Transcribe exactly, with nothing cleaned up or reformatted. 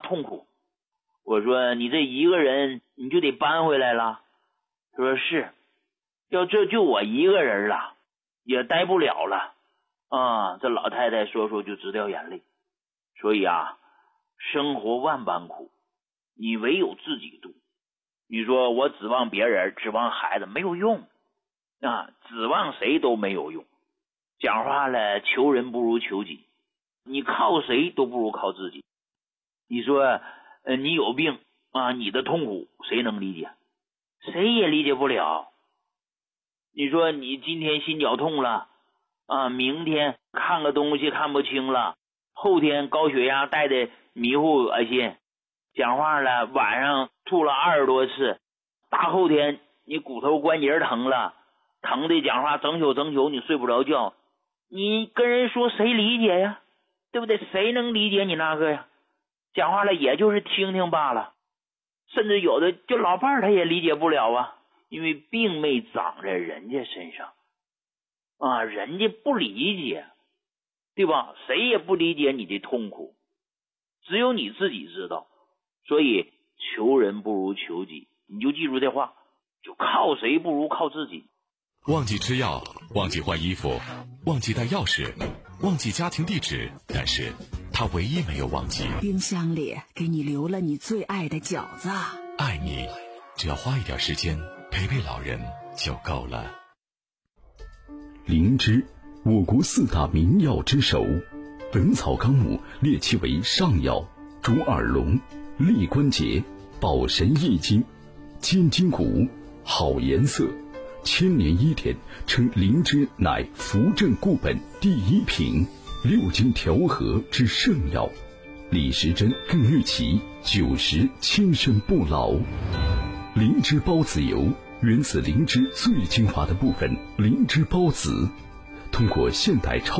痛苦。我说你这一个人你就得搬回来了。他说是，要这就我一个人了，也待不了了啊！这老太太说说就直掉眼泪。所以啊，生活万般苦，你唯有自己度。你说我指望别人，指望孩子没有用啊，指望谁都没有用。讲话了，求人不如求己，你靠谁都不如靠自己。你说呃，你有病啊，你的痛苦谁能理解？谁也理解不了。你说你今天心绞痛了啊，明天看个东西看不清了，后天高血压带的迷糊恶心，讲话了晚上吐了二十多次，大后天你骨头关节疼了，疼的讲话整宿整宿你睡不着觉，你跟人说谁理解呀？对不对？谁能理解你那个呀？讲话了也就是听听罢了，甚至有的就老伴儿他也理解不了啊，因为病没长在人家身上啊，人家不理解，对吧？谁也不理解你的痛苦，只有你自己知道。所以求人不如求己，你就记住这话，就靠谁不如靠自己。 忘记吃药，忘记换衣服，忘记带钥匙，忘记家庭地址，但是他唯一没有忘记， 冰箱里给你留了你最爱的饺子。 爱你，只要花一点时间陪陪老人就够了。 灵芝，我国四大名药之首，《本草纲目》列其为上药，主耳聋、利关节、保神益精、坚筋骨，好颜色。千年医典称灵芝乃扶正固本第一品，六经调和之圣药。李时珍更誉其九十轻身不老。灵芝孢子油源自灵芝最精华的部分灵芝孢子，通过现代超